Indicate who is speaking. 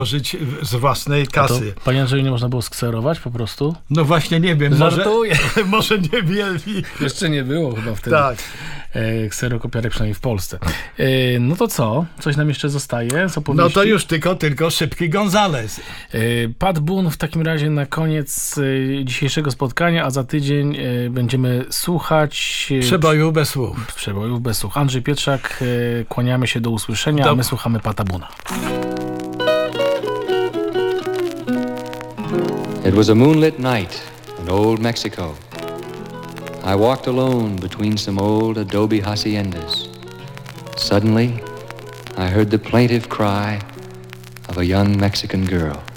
Speaker 1: żyć z własnej kasy.
Speaker 2: Panie Andrzeju, nie można było skserować po prostu?
Speaker 1: No właśnie nie wiem,
Speaker 2: Żartuję.
Speaker 1: może nie mieli.
Speaker 2: Jeszcze nie było chyba wtedy.
Speaker 1: Tak.
Speaker 2: Kserokopiarek, przynajmniej w Polsce. No to co? Coś nam jeszcze zostaje z opowieści?
Speaker 1: No to już tylko Szybki Gonzales.
Speaker 2: Pat Boone w takim razie na koniec dzisiejszego spotkania, a za tydzień będziemy słuchać...
Speaker 1: Przebojów bez słów.
Speaker 2: Przebojów bez słów. Andrzej Pietrzak, kłaniamy się do usłyszenia, a my słuchamy Pata Boona.
Speaker 3: It was a moonlit night in old Mexico. I walked alone between some old adobe haciendas. Suddenly, I heard the plaintive cry of a young Mexican girl.